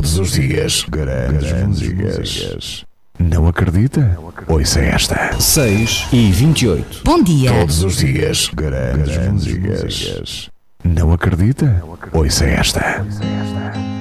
Todos os dias, grandes músicas. Não acredita? Ouça esta. 6h28. Bom dia. Todos os dias, grandes músicas. Não acredita? Ouça esta.